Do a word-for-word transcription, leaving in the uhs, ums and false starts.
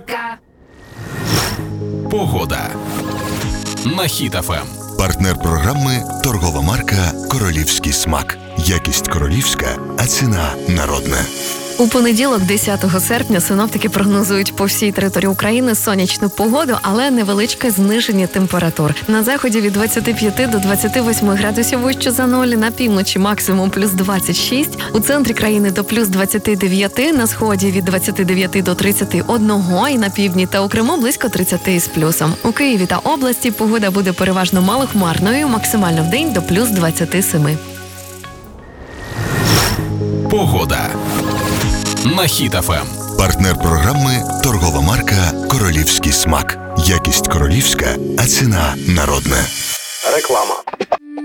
Марка. Погода на Хіт еф ем. Партнер програми – торгова марка «Королівський смак». Якість королівська, а ціна народна. У понеділок, десятого серпня, синоптики прогнозують по всій території України сонячну погоду, але невеличке зниження температур. На заході від двадцяти п'яти до двадцяти восьми градусів вище за нуль, на півночі максимум плюс двадцять шість, у центрі країни до плюс двадцяти дев'яти, на сході від двадцяти дев'яти до тридцяти одного і на півдні та у Криму близько тридцяти з плюсом. У Києві та області погода буде переважно малохмарною, максимально вдень до плюс двадцяти семи. Погода на Хіт еф ем. Партнер програми – торгова марка «Королівський смак». Якість королівська, а ціна народна. Реклама.